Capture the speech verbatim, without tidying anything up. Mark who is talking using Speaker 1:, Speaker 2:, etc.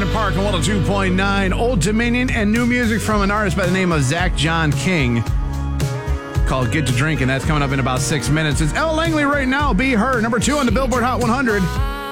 Speaker 1: Lincoln Park on one oh two point nine. Old Dominion and new music from an artist by the name of Zach John King called Get to Drink, and that's coming up in about six minutes. It's Elle Langley right now, Be Her, number two on the Billboard Hot one hundred.